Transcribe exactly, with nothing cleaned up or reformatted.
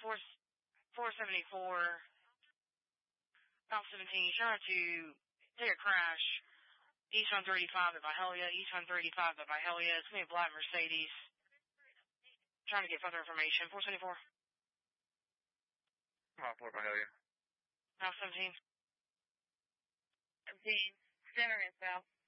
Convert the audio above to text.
four, four seventy-four, South seventeen, you're trying to take a crash. East one thirty-five at Byhalia, East one thirty-five at Byhalia. It's going to be a black Mercedes. Trying to get further information. four seventy-four. Come on, Fort Byhalia. South seventeen. seventeen, center and south.